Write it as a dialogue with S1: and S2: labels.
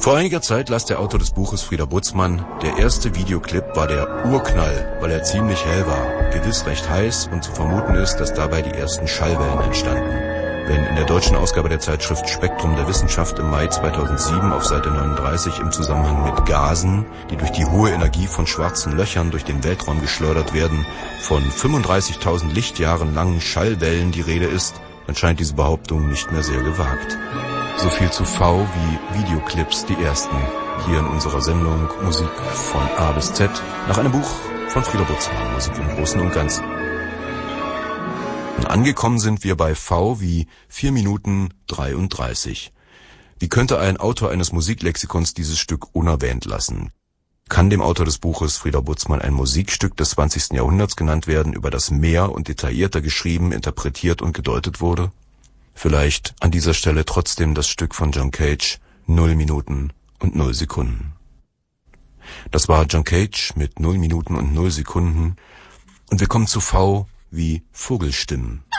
S1: Vor einiger Zeit las der Autor des Buches, Frieder Butzmann, der erste Videoclip war der Urknall, weil er ziemlich hell war, gewiss recht heiß und zu vermuten ist, dass dabei die ersten Schallwellen entstanden. Wenn in der deutschen Ausgabe der Zeitschrift Spektrum der Wissenschaft im Mai 2007 auf Seite 39 im Zusammenhang mit Gasen, die durch die hohe Energie von schwarzen Löchern durch den Weltraum geschleudert werden, von 35.000 Lichtjahren langen Schallwellen die Rede ist, dann scheint diese Behauptung nicht mehr sehr gewagt. So viel zu V wie Videoclips, die ersten, hier in unserer Sendung Musik von A bis Z, nach einem Buch von Frieder Butzmann, Musik im Großen und Ganzen. Und angekommen sind wir bei V wie 4 Minuten 33. Wie könnte ein Autor eines Musiklexikons dieses Stück unerwähnt lassen? Kann dem Autor des Buches, Frieder Butzmann, ein Musikstück des 20. Jahrhunderts genannt werden, über das mehr und detaillierter geschrieben, interpretiert und gedeutet wurde? Vielleicht an dieser Stelle trotzdem das Stück von John Cage, 0 Minuten und 0 Sekunden. Das war John Cage mit 0 Minuten und 0 Sekunden. Und wir kommen zu V wie Vogelstimmen.